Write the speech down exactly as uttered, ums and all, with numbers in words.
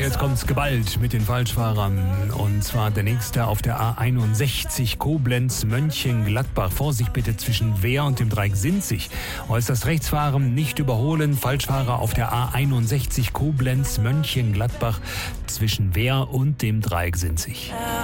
Jetzt kommt's geballt mit den Falschfahrern. Und zwar der nächste auf der A einundsechzig Koblenz-Mönchengladbach. Vorsicht bitte zwischen Wehr und dem Dreieck Sinzig. Äußerst rechts fahren, nicht überholen. Falschfahrer auf der A einundsechzig Koblenz-Mönchengladbach zwischen Wehr und dem Dreieck Sinzig.